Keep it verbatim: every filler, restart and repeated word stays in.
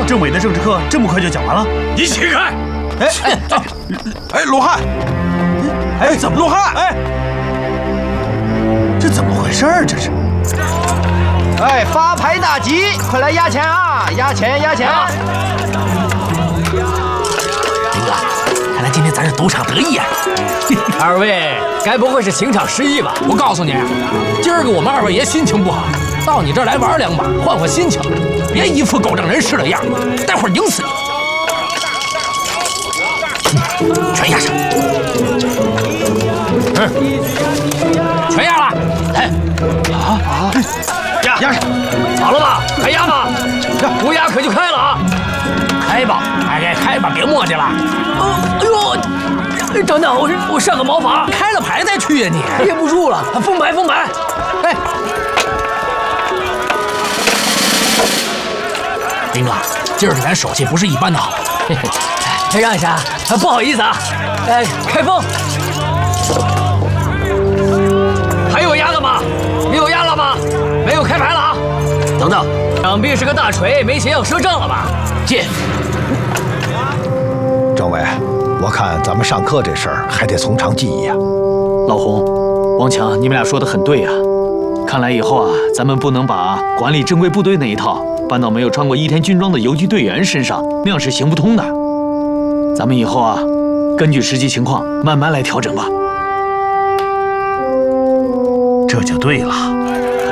政委的政治课这么快就讲完了？ 你起开！ 哎哎哎哎，罗汉！哎，怎么罗汉？哎， 这怎么回事儿？这是？ 哎，发牌大吉，快来压钱啊！压钱压钱！ 林哥，看来今天咱是赌场得意啊！ 二位，该不会是情场失意吧？ 我告诉你，今儿个我们二位爷心情不好，到你这儿来玩两把，换换心情，别一副狗仗人势的样，待会儿赢死你！嗯、全压上，嗯，全压了，来，啊啊，压压上， 好了吧？还压吗？不压可就开了啊！ 开吧，哎，开吧，别磨叽了。 哎呦，等等，我我上个毛法， 开了牌再去呀你， 憋不住了，封牌封牌。 哎，林哥，今儿个咱手气不是一般的好。 嘿嘿，让一下，不好意思啊。哎，开封。还有压的吗？没有压了吗？没有开牌了啊。等等，想必是个大锤，没钱要赊账了吧？ 进。 政委，我看咱们上课这事儿还得从长计议呀。 老洪、王强，你们俩说的很对呀。看来以后啊，咱们不能把管理正规部队那一套搬到没有穿过一天军装的游击队员身上，那样是行不通的。咱们以后啊，根据实际情况慢慢来调整吧。 这就对了。